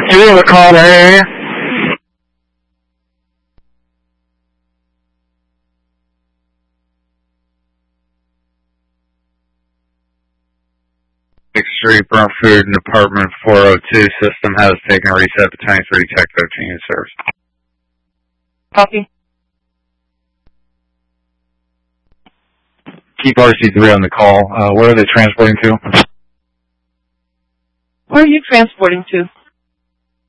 Do you have a call to area? Street, Burnt Food, and Department 402 system has taken a reset between 3 Tech 13 in service. Copy. Keep RC3 on the call. Where are they transporting to? Where are you transporting to?